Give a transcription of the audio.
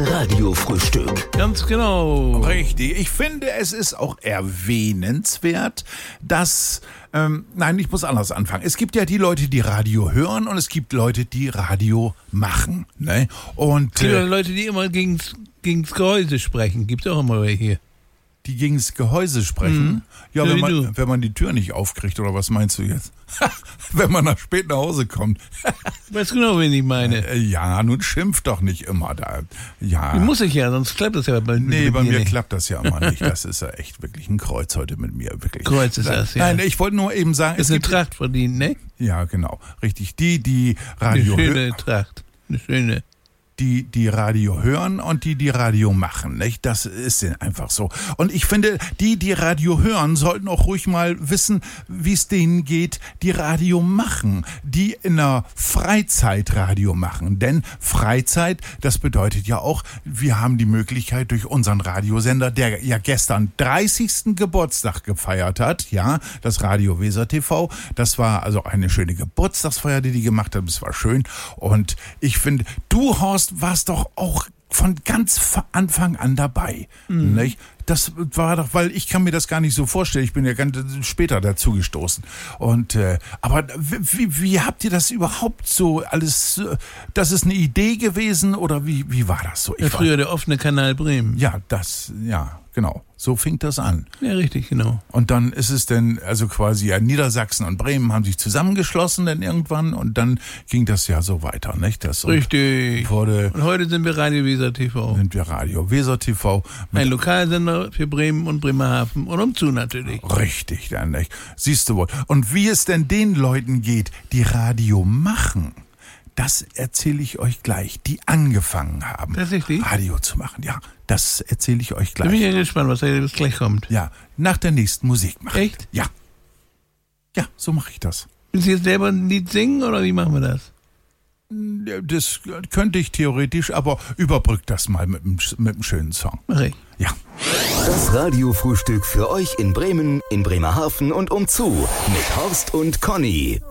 Radiofrühstück. Ganz genau. Richtig. Ich finde, es ist auch erwähnenswert, dass, nein, ich muss anders anfangen. Es gibt ja die Leute, die Radio hören und es gibt Leute, die Radio machen. Ne? Und Es gibt Leute, die immer gegens Gehäuse sprechen. Gibt's auch immer welche hier. die gegens Gehäuse sprechen. Ja, Ja, wenn man die Tür nicht aufkriegt, oder was meinst du jetzt? Wenn man spät nach Hause kommt. Weißt genau, wen ich meine. Ja, nun schimpft doch nicht immer da. Ja. Muss ich ja, sonst klappt das ja bei Bei mir nicht. klappt das ja immer nicht. Das ist ja echt wirklich ein Kreuz heute mit mir. Wirklich. Kreuz ist das, ja. Nein, ich wollte nur eben sagen, Das ist eine Tracht verdienen, ne? Ja, genau. Richtig. Die Eine Radio schöne Tracht. Eine schöne. die Radio hören und die Radio machen, nicht? Das ist einfach so. Und ich finde, die Radio hören, sollten auch ruhig mal wissen, wie es denen geht, die Radio machen, die in der Freizeit Radio machen. Denn Freizeit, das bedeutet ja auch, wir haben die Möglichkeit durch unseren Radiosender, der ja gestern 30. Geburtstag gefeiert hat, ja, das Radio Weser TV, das war also eine schöne Geburtstagsfeier, die gemacht haben, es war schön. Und ich finde, du, Horst, warst doch auch von ganz Anfang an dabei. Nicht? Das war doch, weil ich kann mir das gar nicht so vorstellen. Ich bin ja ganz später dazu gestoßen. Und aber wie habt ihr das überhaupt so alles? Das ist eine Idee gewesen oder wie war das so? Ja, früher der offene Kanal Bremen. Ja, genau. So fing das an. Ja, richtig, genau. Und dann ist es dann, also quasi ja, Niedersachsen und Bremen haben sich zusammengeschlossen dann irgendwann und dann ging das ja so weiter, nicht? Das Richtig. Wurde, Und heute sind wir Radio Weser TV. sind wir Radio Weser TV. Ein Lokalsender für Bremen und Bremerhaven und umzu natürlich. Richtig, dann nicht. Siehst du wohl. Und wie es denn den Leuten geht, die Radio machen, das erzähle ich euch gleich, die angefangen haben, Tatsächlich? Radio zu machen. Ja, das erzähle ich euch Da bin ich gleich. ja gespannt, was da jetzt gleich kommt. Ja, nach der nächsten Musik machen. Echt? Ja. Ja, so mache ich das. Willst du jetzt selber ein Lied singen oder wie machen wir das? Das könnte ich theoretisch, aber überbrückt das mal mit einem schönen Song. Mach ich. Ja. Das Radiofrühstück für euch in Bremen, in Bremerhaven und umzu mit Horst und Conny.